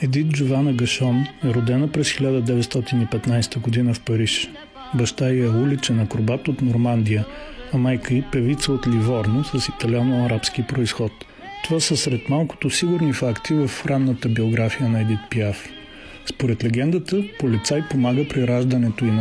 Едит Джована Гашон е родена през 1915 година в Париж. Баща ѝ е уличен акробат от Нормандия, а майка ѝ певица от Ливорно с италиано-арабски произход. Това са сред малкото сигурни факти в ранната биография на Едит Пиаф. Според легендата, полицай помага при раждането ѝ на